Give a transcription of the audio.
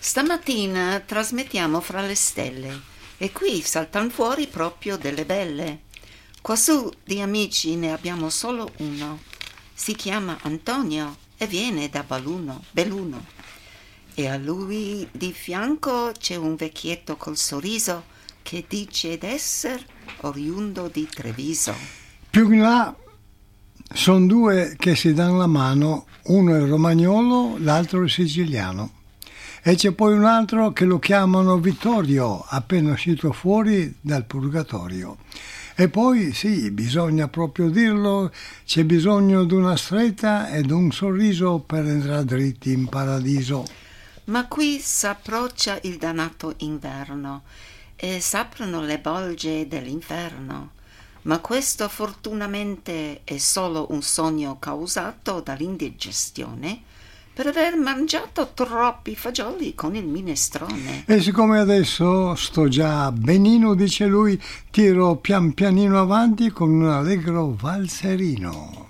Stamattina trasmettiamo fra le stelle e qui saltano fuori proprio delle belle. Quassù di amici ne abbiamo solo uno. Si chiama Antonio e viene da Belluno. E a lui di fianco c'è un vecchietto col sorriso che dice d'essere oriundo di Treviso. Più in là sono due che si danno la mano, uno è romagnolo, l'altro è siciliano. E c'è poi un altro che lo chiamano Vittorio, appena uscito fuori dal purgatorio. E poi, sì, bisogna proprio dirlo, c'è bisogno di una stretta e di un sorriso per entrare dritti in paradiso. Ma qui s'approccia il dannato inverno e s'aprono le bolge dell'inferno. Ma questo fortunatamente è solo un sogno causato dall'indigestione per aver mangiato troppi fagioli con il minestrone. E siccome adesso sto già benino, dice lui, tiro pian pianino avanti con un allegro valserino.